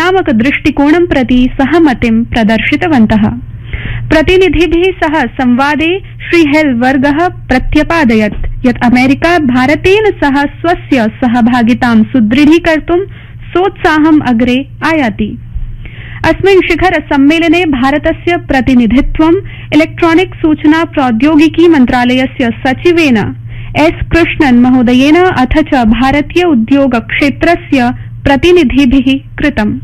नियामक दृष्टिकोणं प्रति सहमतिं प्रदर्शितवन्तः। प्रतिनिधिभिः सह संवादे श्री हेल वर्गः प्रत्यपादयत् यत् अमेरिका भारतेन सह स्वस्य सहभागितां सुदृढीकर्तुं सोत्साहम् अग्रे आयाति। अस्मिन् शिखर सम्मेलने भारतस्य प्रतिनिधित्वं इलेक्ट्रॉनिक सूचना प्रौद्योगिकी मन्त्रालयस्य सचिवेन एस कृष्णन् महोदयेन अथ च भारतीय उद्योग क्षेत्रस्य प्रतिनिधिभिः कृतम्।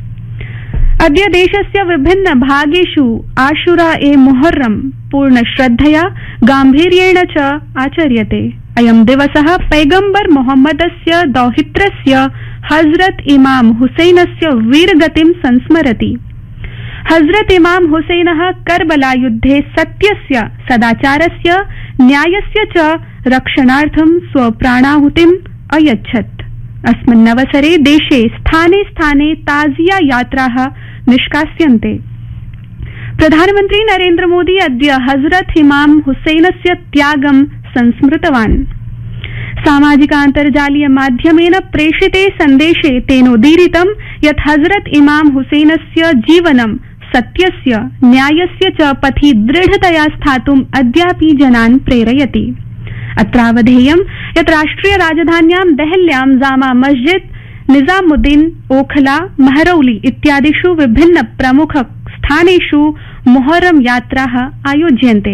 अद्य देशस्य विभिन्न भागेषु आशुरा ए मुहर्रम पूर्ण श्रद्धया गाम्भीर्येण च आचर्यते। अयं दिवसः पैगम्बर मोहम्मदस्य दौहित्रस्य हजरत इमाम हुसैनस्य वीरगतिं संस्मरति। हजरत इमाम हुसैनः करबला युद्धे सत्यस्य, सदाचारस्य, न्यायस्य च रक्षणार्थं स्वप्राणाहुतिम् अयच्छत्। अस्मिन्नवसरे देशे स्थाने स्थाने ताजिया यात्राः निष्कास्यन्ते। प्रधानमन्त्री नरेन्द्र मोदी अद्य हजरत इमाम हुसैनस्य त्यागं संस्मृतवान्। सामाजिकान्तर्जालीय माध्यमेन प्रेषिते सन्देशे तेनोदीरितं यत् हजरत इमाम हुसैनस्य जीवनं सत्यस्य, न्यायस्य च पथि दृढतया स्थातुम् अद्यापि जनान् प्रेरयति। अत्रावधेयं यत् राष्ट्रिय राजधान्यां देहल्यां जामा मस्जिद, निजामुद्दीन, ओखला, महरौली इत्यादिषु विभिन्न प्रमुख स्थानेषु मुहर्रम यात्राः आयोज्यन्ते।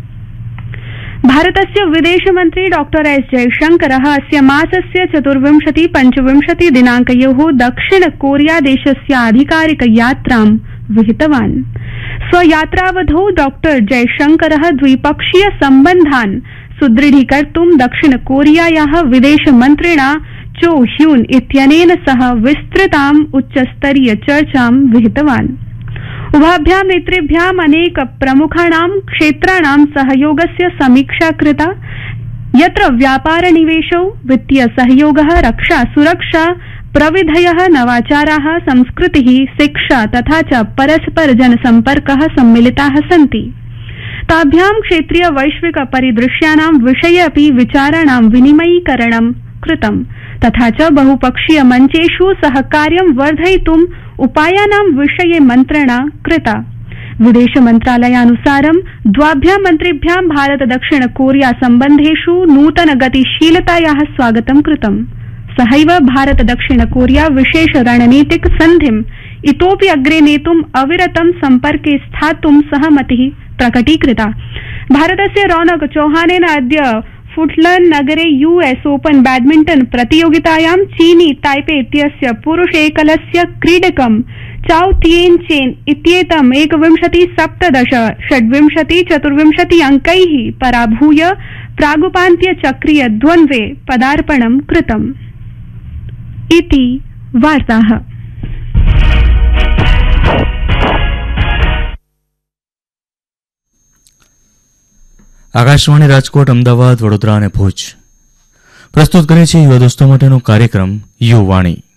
भारतस्य विदेशमन्त्री डॉक्टर एस जयशंकरः अस्य मासस्य 24-25 दिनाङ्कयोः दक्षिण कोरिया देशस्य आधिकारिक यात्रां विहितवान्। स्वयात्रावधौ डॉक्टर जयशंकरः द्विपक्षीय सम्बन्धान् सुदृढीकर्तुं दक्षिण कोरियायाः विदेशमन्त्रिणा चो ह्यून इत्यनेन सह विस्तृताम् उच्चस्तरीय चर्चां विहितवान्। उभाभ्यां नेतृभ्याम् अनेक प्रमुखाणां क्षेत्राणां सहयोगस्य समीक्षा कृता, यत्र व्यापार निवेशौ, वित्तीय सहयोगः, रक्षा सुरक्षा, प्रविधयः, नवाचाराः, संस्कृतिः, शिक्षा तथा च परस्पर जनसम्पर्कः सम्मिलिताः सन्ति। ताभ्यां क्षेत्रीय वैश्विक परिदृश्यानां विषये अपि विचाराणां विनिमयीकरणं कृतम्, तथा च बहुपक्षीय मञ्चेषु सहकार्यं वर्धयितुम् उपायानां विषये मन्त्रणा कृता। विदेश मन्त्रालयानुसारं द्वाभ्यां मन्त्रिभ्यां भारत दक्षिण कोरिया सम्बन्धेषु नूतन गतिशीलतायाः स्वागतं कृतम्। सहैव भारत दक्षिण कोरिया विशेष रणनीतिक सन्धिम् इतोपि अग्रे नेतुम् अविरतं सम्पर्के स्थातुं सहमतिः प्रकटीकृता। भारतस्य रौनक चौहानेन अद्य फुटलन नगरे यूएस ओपन बैडमिंटन प्रतियोगितायां चीनी ताइपे इत्यस्य पुरुष एकलस्य क्रीडकं चाओ तिएन चेन इत्येतं 21-17, 26-24 अंकैः पराभूय प्रागुपान्त्य चक्रीय द्वन्द्वे पदार्पणं कृतम्। इति वार्ताः। આકાશવાણી રાજકોટ, અમદાવાદ, વડોદરા અને ભુજ પ્રસ્તુત કરે છે યુવા દોસ્તો માટેનો કાર્યક્રમ યુવાણી।